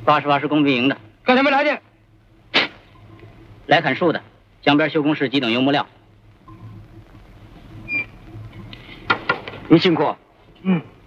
88是工兵营的。 干什么来的？ 来砍树的，江边修工室急等油木料。 你辛苦。嗯。